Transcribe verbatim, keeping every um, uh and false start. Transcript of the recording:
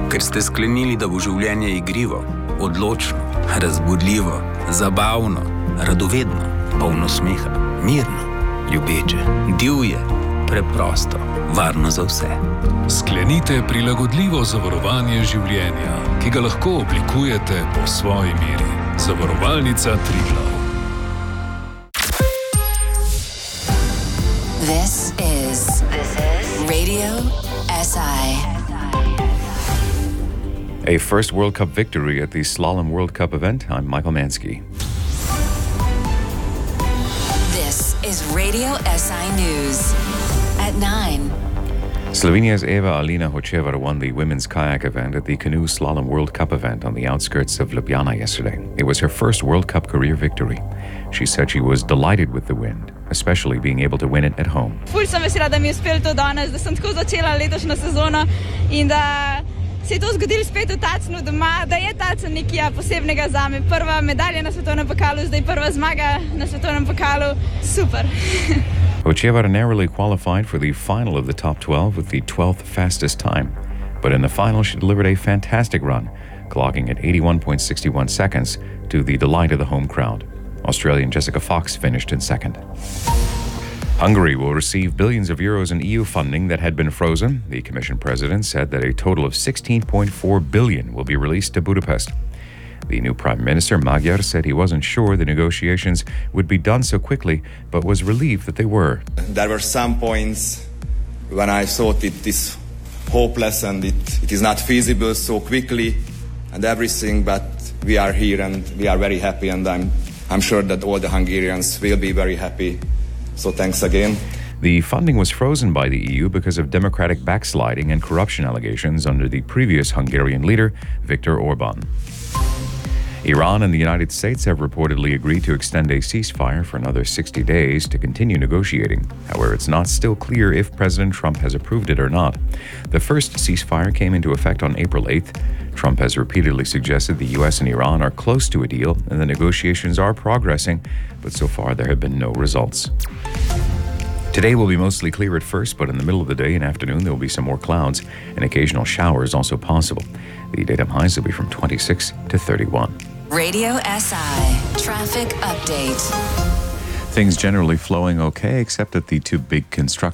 ker ste sklenili, da bo življenje igrivo, odločno, razbudljivo, zabavno, radovedno, polno smeha, mirno, ljubeče, divje, preprosto, varno za vse. Sklenite prilagodljivo zavarovanje življenja, ki ga lahko oblikujete po svoji meri. Zavarovalnica Triglav. This is, this is Radio S I. A first World Cup victory at the Slalom World Cup event. I'm Michael Mansky. This is Radio S I News at nine. Slovenia's Eva Alina Hočevar won the women's kayak event at the Canoe Slalom World Cup event on the outskirts of Ljubljana yesterday. It was her first World Cup career victory. She said she was delighted with the win, especially being able to win it at home. Ful sem vesela, da mi je uspelo to danes, da sem tako začela letošnjo sezono in da se je to zgodilo spet v Tacnu doma, da je Tacen nekaj posebnega zame. Prva medalja na svetovnem pokalu, zdaj prva zmaga na svetovnem pokalu. Super. Hočevar narrowly qualified for the final of the top twelve with the twelfth fastest time. But in the final, she delivered a fantastic run, clocking at eighty-one point six one seconds to the delight of the home crowd. Australian Jessica Fox finished in second. Hungary will receive billions of euros in E U funding that had been frozen. The Commission president said that a total of sixteen point four billion will be released to Budapest. The new Prime Minister, Magyar, said he wasn't sure the negotiations would be done so quickly, but was relieved that they were. There were some points when I thought it is hopeless and it, it is not feasible so quickly and everything, but we are here and we are very happy, and I'm, I'm sure that all the Hungarians will be very happy. So thanks again. The funding was frozen by the E U because of democratic backsliding and corruption allegations under the previous Hungarian leader, Viktor Orban. Iran and the United States have reportedly agreed to extend a ceasefire for another sixty days to continue negotiating. However, it's not still clear if President Trump has approved it or not. The first ceasefire came into effect on April eighth. Trump has repeatedly suggested the U S and Iran are close to a deal and the negotiations are progressing, but so far there have been no results. Today will be mostly clear at first, but in the middle of the day and afternoon there will be some more clouds and occasional showers also possible. The daytime highs will be from twenty-six to thirty-one. Radio S I Traffic Update. Things generally flowing okay, except at the two big construction